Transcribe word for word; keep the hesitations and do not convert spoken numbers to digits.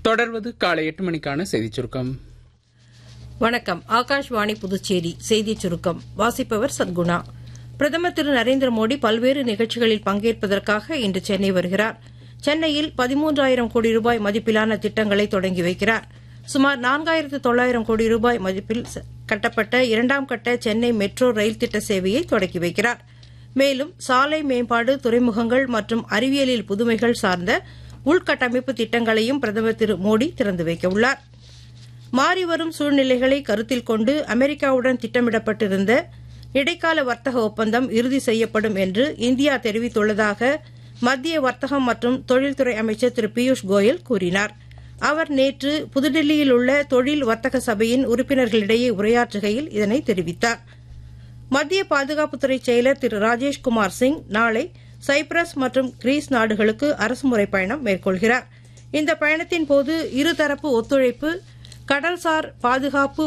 தொடர்வது காலை எட்டு மணிக்கான செய்திச் சுருக்கம். வணக்கம். ஆகாஷ்வாணி புதுச்சேரி செய்திச் சுருக்கம் வாசிப்பவர் சத்குணா. பிரதமர் திரு நரேந்திர மோடி பல்வேறு நிகழ்ச்சிகளில் பங்கேற்பதற்காக இன்று சென்னை வருகிறார். சென்னையில் பதிமூன்றாயிரம் கோடி ரூபாய் மதிப்பிலான திட்டங்களை தொடங்கி வைக்கிறார். சுமார் நான்காயிரத்து தொள்ளாயிரம் கோடி ரூபாய் மதிப்பில் கட்டப்பட்ட இரண்டாம் கட்ட சென்னை மெட்ரோ ரயில் திட்ட சேவையை தொடங்கி வைக்கிறார். மேலும் சாலை மேம்பாடு, துறைமுகங்கள் மற்றும் அறிவியலில் புதுமைகள் சார்ந்த உள்கட்டமைப்பு திட்டங்களையும் பிரதமர் திரு மோடி திறந்து வைக்க உள்ளார். மாறிவரும் சூழ்நிலைகளை கருத்தில் கொண்டு அமெரிக்காவுடன் திட்டமிடப்பட்டிருந்த இடைக்கால வர்த்தக ஒப்பந்தம் இறுதி செய்யப்படும் என்று இந்தியா தெரிவித்துள்ளதாக மத்திய வர்த்தகம் மற்றும் தொழில்துறை அமைச்சர் திரு பியூஷ் கோயல் கூறினார். அவர் நேற்று புதுடில்லியில் உள்ள தொழில் வர்த்தக சபையின் உறுப்பினர்களிடையே உரையாற்றுகையில் இதனை தெரிவித்தார். மத்திய பாதுகாப்புத்துறை செயலர் திரு ராஜேஷ்குமார் சிங் நாளை சைப்ரஸ் மற்றும் கிரீஸ் நாடுகளுக்கு அரசுமுறை பயணம் மேற்கொள்கிறார். இந்த பயணத்தின் போது இருதரப்பு ஒத்துழைப்பு, கடல்சார் பாதுகாப்பு